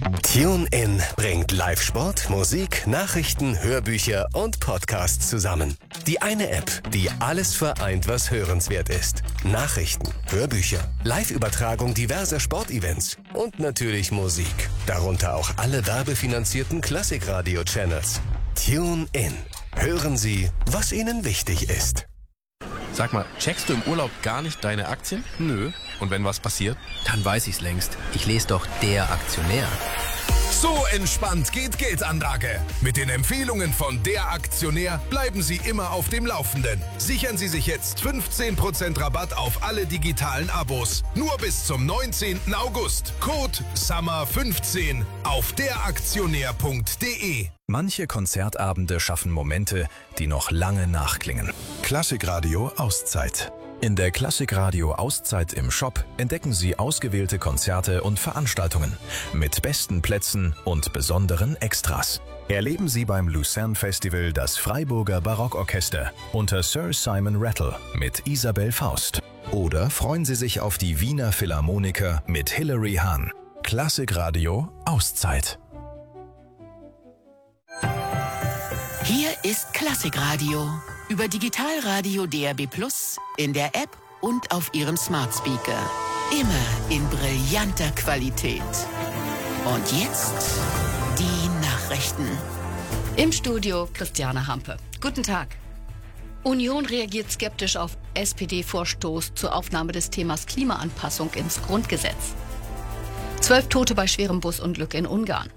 TuneIn bringt Live-Sport, Musik, Nachrichten, Hörbücher und Podcasts zusammen. Die eine App, die alles vereint, was hörenswert ist. Nachrichten, Hörbücher, Live-Übertragung diverser Sportevents und natürlich Musik. Darunter auch alle werbefinanzierten Klassikradio-Channels. TuneIn. Hören Sie, was Ihnen wichtig ist. Sag mal, checkst du im Urlaub gar nicht deine Aktien? Nö. Und wenn was passiert? Dann weiß ich's längst. Ich lese doch Der Aktionär. So entspannt geht Geldanlage. Mit den Empfehlungen von Der Aktionär bleiben Sie immer auf dem Laufenden. Sichern Sie sich jetzt 15% Rabatt auf alle digitalen Abos. Nur bis zum 19. August. Code SUMMER15 auf deraktionär.de. Manche Konzertabende schaffen Momente, die noch lange nachklingen. Klassikradio Auszeit. In der Klassikradio Auszeit im Shop entdecken Sie ausgewählte Konzerte und Veranstaltungen mit besten Plätzen und besonderen Extras. Erleben Sie beim Lucerne Festival das Freiburger Barockorchester unter Sir Simon Rattle mit Isabel Faust. Oder freuen Sie sich auf die Wiener Philharmoniker mit Hilary Hahn. Klassikradio Auszeit. Hier ist Klassikradio über Digitalradio DAB+, in der App und auf Ihrem Smart Speaker. Immer in brillanter Qualität. Und jetzt die Nachrichten. Im Studio Christiane Hampe. Guten Tag. Union reagiert skeptisch auf SPD-Vorstoß zur Aufnahme des Themas Klimaanpassung ins Grundgesetz. 12 Tote bei schwerem Busunglück in Ungarn.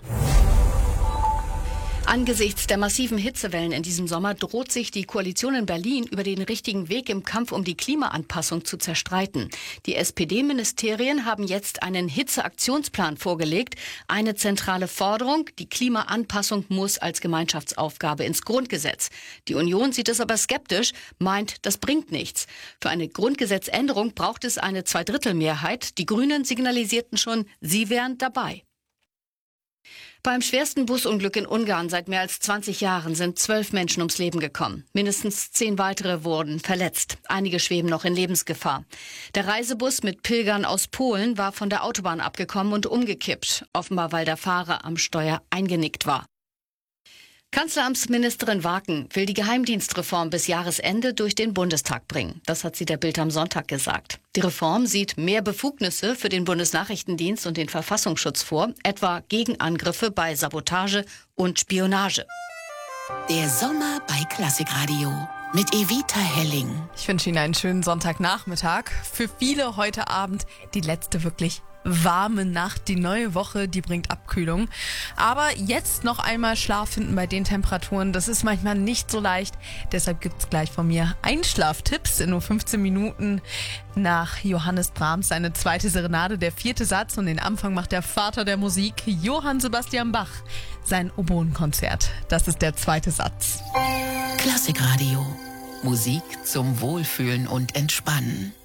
Angesichts der massiven Hitzewellen in diesem Sommer droht sich die Koalition in Berlin über den richtigen Weg im Kampf um die Klimaanpassung zu zerstreiten. Die SPD-Ministerien haben jetzt einen Hitzeaktionsplan vorgelegt. Eine zentrale Forderung: die Klimaanpassung muss als Gemeinschaftsaufgabe ins Grundgesetz. Die Union sieht es aber skeptisch, meint, das bringt nichts. Für eine Grundgesetzänderung braucht es eine Zweidrittelmehrheit. Die Grünen signalisierten schon, sie wären dabei. Beim schwersten Busunglück in Ungarn seit mehr als 20 Jahren sind 12 Menschen ums Leben gekommen. Mindestens 10 weitere wurden verletzt. Einige schweben noch in Lebensgefahr. Der Reisebus mit Pilgern aus Polen war von der Autobahn abgekommen und umgekippt. Offenbar, weil der Fahrer am Steuer eingenickt war. Kanzleramtsministerin Waken will die Geheimdienstreform bis Jahresende durch den Bundestag bringen. Das hat sie der Bild am Sonntag gesagt. Die Reform sieht mehr Befugnisse für den Bundesnachrichtendienst und den Verfassungsschutz vor, etwa gegen Angriffe bei Sabotage und Spionage. Der Sommer bei Klassikradio mit Evita Helling. Ich wünsche Ihnen einen schönen Sonntagnachmittag. Für viele heute Abend die letzte wirklich warme Nacht. Die neue Woche, die bringt Abkühlung. Aber jetzt noch einmal Schlaf finden bei den Temperaturen, das ist manchmal nicht so leicht. Deshalb gibt's gleich von mir Einschlaftipps in nur 15 Minuten. Nach Johannes Brahms seine zweite Serenade, der 4. Satz, und den Anfang macht der Vater der Musik, Johann Sebastian Bach, sein Oboenkonzert. Das ist der 2. Satz. Klassikradio. Musik zum Wohlfühlen und Entspannen.